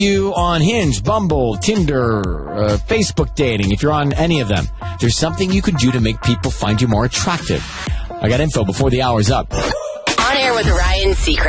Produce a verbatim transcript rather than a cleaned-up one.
You on Hinge, Bumble, Tinder, uh, Facebook dating, if you're on any of them, there's something you can do to make people find you more attractive. I got info before the hour's up. On air with Ryan Seacrest.